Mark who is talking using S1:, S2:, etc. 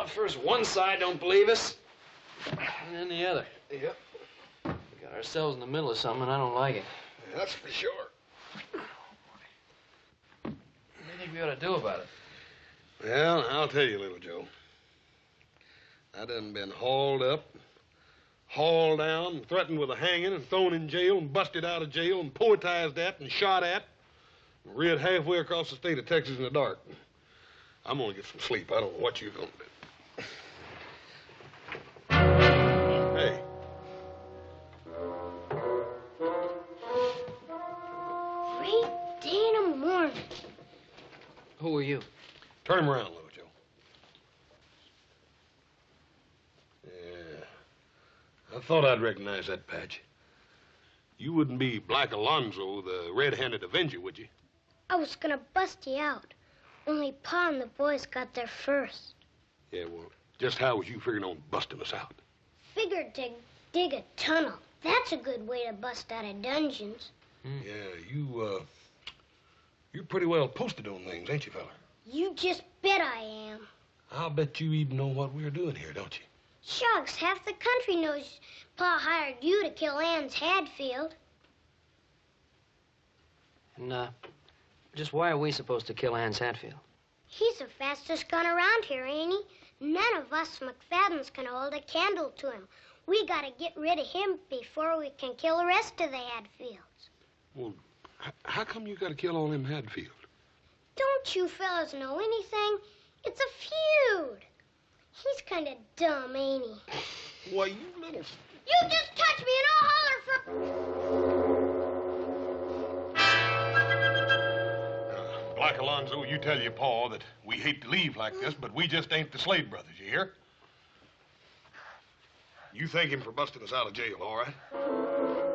S1: Well, first one side don't believe us, and then the other.
S2: Yep.
S1: We got ourselves in the middle of something, and I don't like it.
S2: Yeah, that's for sure.
S1: What do you think we ought to do about it?
S2: Well, I'll tell you, little Joe. I done been hauled up, hauled down, threatened with a hanging, and thrown in jail, and busted out of jail, and poetized at, and shot at, and reared halfway across the state of Texas in the dark. I'm gonna get some sleep. I don't know what you're gonna do. Hey.
S3: 3 in the morning.
S1: Who are you?
S2: Turn him around, little Joe. Yeah. I thought I'd recognize that patch. You wouldn't be Black Alonzo, the red-handed Avenger, would you?
S3: I was gonna bust you out. Only Pa and the boys got there first.
S2: Yeah, well, just how was you figuring on busting us out?
S3: Figured to dig a tunnel. That's a good way to bust out of dungeons.
S2: Yeah, you're pretty well posted on things, ain't you, fella?
S3: You just bet I am.
S2: I'll bet you even know what we're doing here, don't you?
S3: Shucks, half the country knows Pa hired you to kill Ann's Hadfield.
S1: And, just why are we supposed to kill Ann's Hatfield?
S3: He's the fastest gun around here, ain't he? None of us McFadden's can hold a candle to him. We gotta get rid of him before we can kill the rest of the Hadfields.
S2: Well, how come you gotta kill all them Hadfield?
S3: Don't you fellas know anything? It's a feud. He's kind of dumb, ain't he?
S2: Why, you little...
S3: You just touch me and I'll holler for...
S2: Black Alonzo, you tell your pa that we hate to leave like this, but we just ain't the Slade brothers, you hear? You thank him for busting us out of jail, all right?